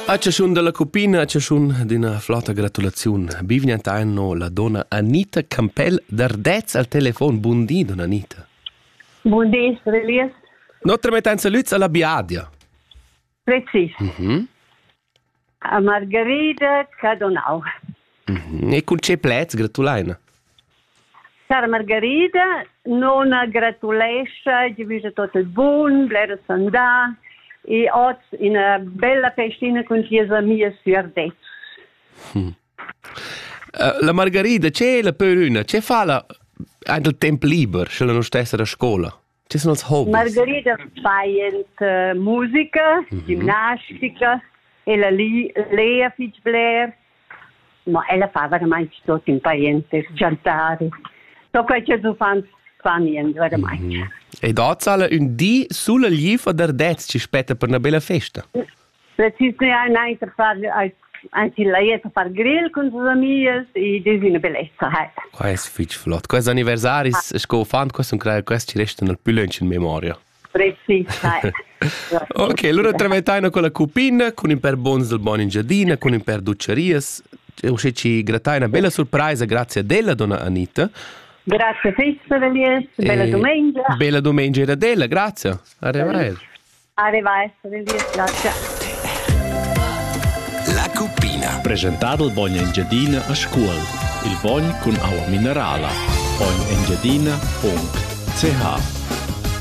C'è schon della copina, c'è schon di una flotta gratulazione. Bivniantano la donna Anita Campel d'Ardez al telefon. Buondì, donna Anita. Buondì, Relias. Notre mettenza luz alla Biadia. Precis. A Margherita Cadonau. E con c'è plez gratulaina? Cara Margherita, non gratulesce, ci vise tutto il buon, blera sandà, e oggi in una bella festina con chiesa mia su Ardez. La Margherita, c'è la peruna, c'è fa la del tempo libero, c'è la nostra stessa scuola? Ci sono i hobby? Margherita fa musica, ginnastica, e la lea fich bler, ma ella fa veramente tutto in paese, cantare. So che c'è su fan niente, veramente. E da sala un di sulla lifa d'Ardez ci spetta per una bella festa. Precisamente anche lei a fare grill con sue amiche e è una bellezza. Questo è fitch flott. Questi anniversari scofan, questi ci restano più lunch in memoria. Precisamente. Ok, allora travettaino con la cupina, con un per bons del buon in giardina, con un per ducerias. E ci grattai una bella sorpresa grazie a della donna Anita. Grazie Relias, bella domenica. Bella domenica era della, grazie. Arrivederci. Arrivederci Relias, grazie. La cupina. Presentato il Bogna Engiadina a scuola. Il Bogna con acqua minerale. Bognaengiadina.ch